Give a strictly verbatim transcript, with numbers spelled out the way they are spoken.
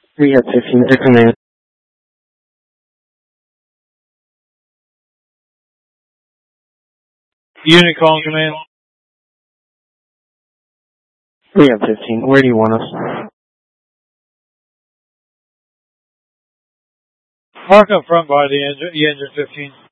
We have fifteen to command. Unit calling command. We have fifteen. Where do you want us? Park up front by the engine, the engine fifteen.